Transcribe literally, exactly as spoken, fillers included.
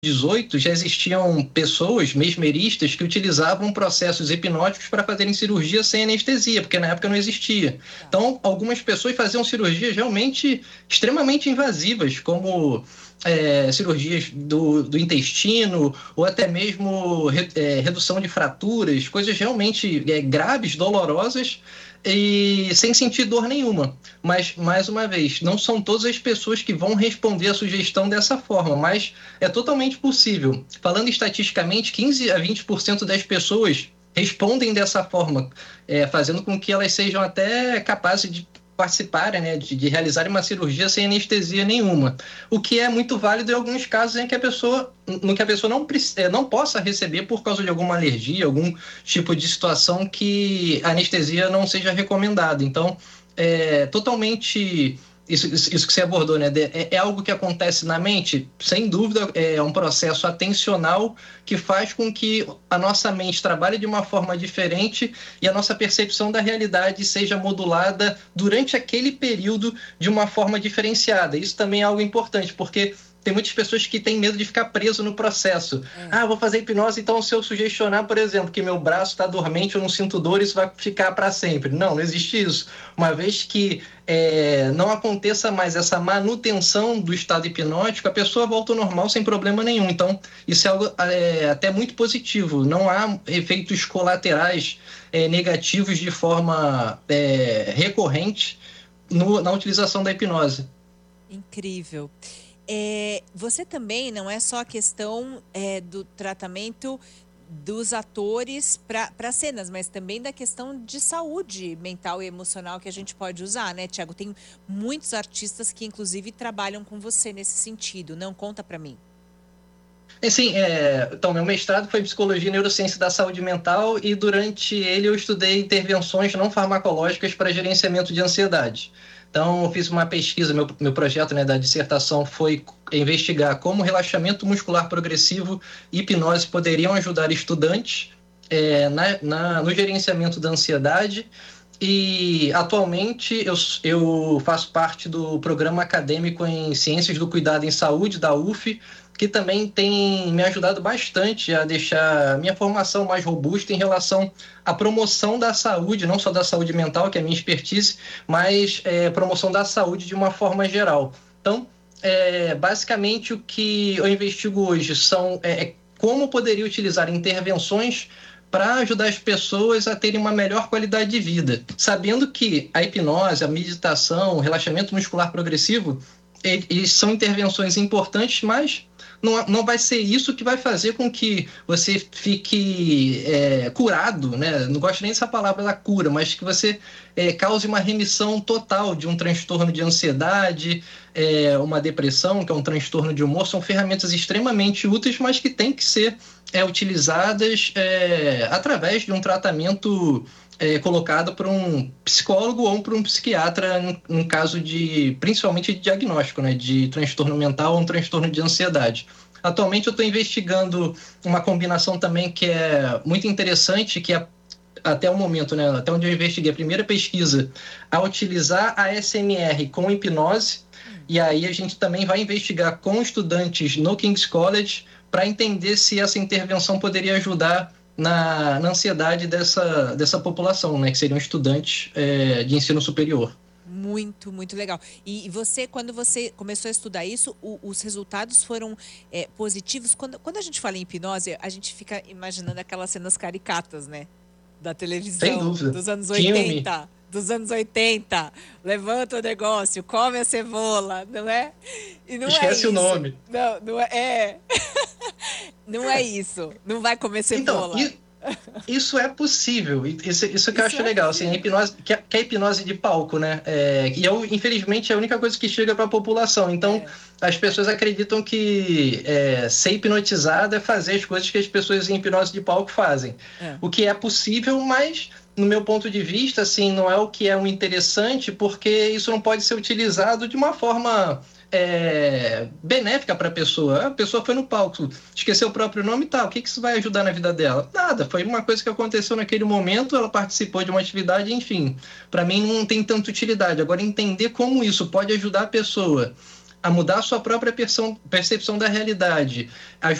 dezoito, já existiam pessoas mesmeristas que utilizavam processos hipnóticos para fazerem cirurgia sem anestesia, porque na época não existia. Então, algumas pessoas faziam cirurgias realmente extremamente invasivas, como é, cirurgias do, do intestino, ou até mesmo re, é, redução de fraturas, coisas realmente é, graves, dolorosas, e sem sentir dor nenhuma. Mas, mais uma vez, não são todas as pessoas que vão responder a sugestão dessa forma, mas é totalmente possível. Falando estatisticamente, quinze a vinte por cento das pessoas respondem dessa forma, é, fazendo com que elas sejam até capazes de participarem, né, de, de realizarem uma cirurgia sem anestesia nenhuma. O que é muito válido em alguns casos em que a pessoa, no que a pessoa não, não possa receber por causa de alguma alergia, algum tipo de situação que a anestesia não seja recomendada. Então, é totalmente... Isso, isso que você abordou, né? É, é algo que acontece na mente? Sem dúvida, é um processo atencional que faz com que a nossa mente trabalhe de uma forma diferente e a nossa percepção da realidade seja modulada durante aquele período de uma forma diferenciada. Isso também é algo importante, porque tem muitas pessoas que têm medo de ficar preso no processo. É. Ah, vou fazer hipnose, então se eu sugestionar, por exemplo, que meu braço está dormente, eu não sinto dor, isso vai ficar para sempre. Não, não existe isso. Uma vez que é, não aconteça mais essa manutenção do estado hipnótico, a pessoa volta ao normal sem problema nenhum. Então, isso é algo é, até muito positivo. Não há efeitos colaterais é, negativos de forma é, recorrente no, na utilização da hipnose. Incrível. É, você também, não é só a questão é, do tratamento dos atores para cenas, mas também da questão de saúde mental e emocional que a gente pode usar, né, Thiago? Tem muitos artistas que, inclusive, trabalham com você nesse sentido. Não, conta para mim. Sim, é, então, meu mestrado foi em Psicologia e Neurociência da Saúde Mental e durante ele eu estudei intervenções não farmacológicas para gerenciamento de ansiedade. Então, eu fiz uma pesquisa, meu, meu projeto, né, da dissertação foi investigar como relaxamento muscular progressivo e hipnose poderiam ajudar estudantes é, na, na, no gerenciamento da ansiedade. E, atualmente, eu, eu faço parte do programa acadêmico em Ciências do Cuidado em Saúde, da U F, que também tem me ajudado bastante a deixar minha formação mais robusta em relação à promoção da saúde, não só da saúde mental, que é a minha expertise, mas é, promoção da saúde de uma forma geral. Então, é, basicamente, o que eu investigo hoje são é, como poderia utilizar intervenções para ajudar as pessoas a terem uma melhor qualidade de vida, sabendo que a hipnose, a meditação, o relaxamento muscular progressivo, eles são intervenções importantes, mas não, não vai ser isso que vai fazer com que você fique é, curado, né? Não gosto nem dessa palavra da cura, mas que você é, cause uma remissão total de um transtorno de ansiedade, é, uma depressão, que é um transtorno de humor. São ferramentas extremamente úteis, mas que têm que ser é, utilizadas é, através de um tratamento É, colocado por um psicólogo ou por um psiquiatra, em um caso de, principalmente de diagnóstico, né, de transtorno mental ou um transtorno de ansiedade. Atualmente eu estou investigando uma combinação também que é muito interessante, que é até o momento, né, até onde eu investiguei, a primeira pesquisa a utilizar a A S M R com hipnose, e aí a gente também vai investigar com estudantes no King's College para entender se essa intervenção poderia ajudar Na, na ansiedade dessa, dessa população, né, que seriam estudantes é, de ensino superior. Muito, muito legal. E você, quando você começou a estudar isso, o, os resultados foram é, positivos? Quando, quando a gente fala em hipnose, a gente fica imaginando aquelas cenas caricatas, né? Da televisão. Sem dúvida. Dos anos oitenta. Filme. Dos anos oitenta. Levanta o negócio, come a cebola, não é? E não Esquece é o nome. Não, não é. é. Não é isso. Não vai comer cebola. Então, isso é possível. Isso, isso que eu acho é legal. Assim, a hipnose, que é a hipnose de palco, né? É, e eu, infelizmente, é a única coisa que chega para a população. Então, é. as pessoas acreditam que é, ser hipnotizado é fazer as coisas que as pessoas em hipnose de palco fazem. É. O que é possível, mas, no meu ponto de vista, assim, não é o que é um interessante, porque isso não pode ser utilizado de uma forma É, benéfica para a pessoa. A pessoa foi no palco, esqueceu o próprio nome e tal. O que, que isso vai ajudar na vida dela? Nada, foi uma coisa que aconteceu naquele momento, ela participou de uma atividade, enfim. Para mim não tem tanta utilidade. Agora, entender como isso pode ajudar a pessoa a mudar a sua própria percepção, percepção da realidade, a